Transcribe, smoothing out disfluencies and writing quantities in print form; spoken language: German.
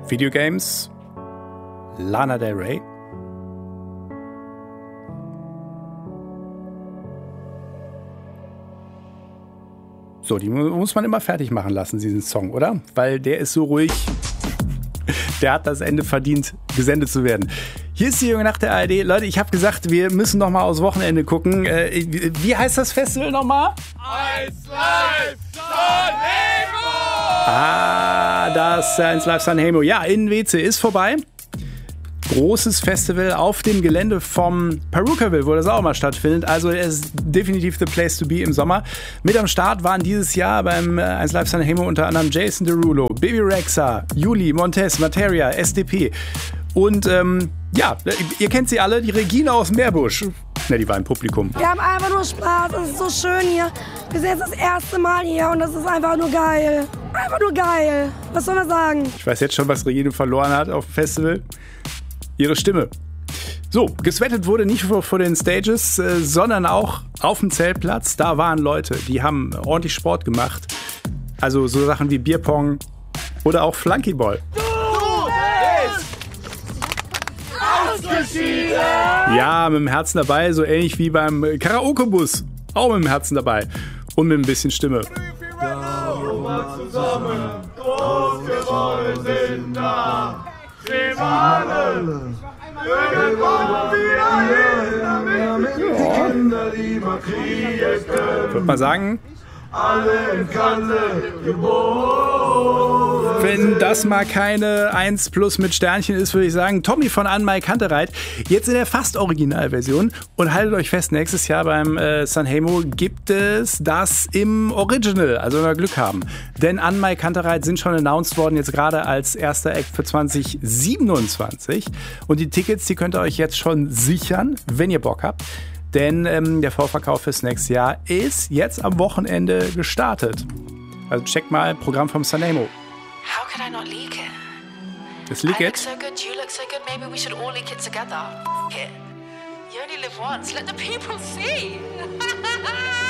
Videogames, Lana Del Rey. So, die muss man immer fertig machen lassen, diesen Song, oder? Weil der ist so ruhig. Der hat das Ende verdient, gesendet zu werden. Hier ist die Junge Nacht der ARD. Leute, ich habe gesagt, wir müssen noch mal aufs Wochenende gucken. Wie heißt das Festival nochmal? 1 Live Sanremo! Das 1 Live Sanremo. Ja, in WC ist vorbei. Großes Festival auf dem Gelände vom Perukaville, wo das auch mal stattfindet. Also es ist definitiv the place to be im Sommer. Mit am Start waren dieses Jahr beim 1 Live Sanremo unter anderem Jason Derulo, Baby Rexha, Juli, Montez, Materia, SDP. Und ja, ihr kennt sie alle, die Regina aus Meerbusch. Ne, die war im Publikum. Wir haben einfach nur Spaß, es ist so schön hier. Wir sind jetzt das erste Mal hier und das ist einfach nur geil. Einfach nur geil. Was soll man sagen? Ich weiß jetzt schon, was Regina verloren hat auf dem Festival. Ihre Stimme. So, geswettet wurde nicht nur vor den Stages, sondern auch auf dem Zeltplatz. Da waren Leute, die haben ordentlich Sport gemacht. Also so Sachen wie Bierpong oder auch Flunkyball. Ausgeschieden! Ja, mit dem Herzen dabei, so ähnlich wie beim Karaoke-Bus. Auch mit dem Herzen dabei. Und mit ein bisschen Stimme. Zusammen, groß sind da. Wir waren irgendwann wieder hin, damit die Kinder lieber kriegen. Ich würde mal sagen, Alle in Kante geboren. wenn das mal keine 1 plus mit Sternchen ist, würde ich sagen, Tommy von Anmai Kantereit, jetzt in der fast Originalversion. Und haltet euch fest, nächstes Jahr beim Sanremo gibt es das im Original, also wenn wir Glück haben. Denn Anmai Kantereit sind schon announced worden, jetzt gerade als erster Act für 2027. Und die Tickets, die könnt ihr euch jetzt schon sichern, wenn ihr Bock habt. Denn der Vorverkauf fürs nächste Jahr ist jetzt am Wochenende gestartet. Also checkt mal Programm vom Sanremo. How could I not leak it? Das leak I look it. so good, you look so good, maybe we should all leak it together. F it. You only live once, let the people see.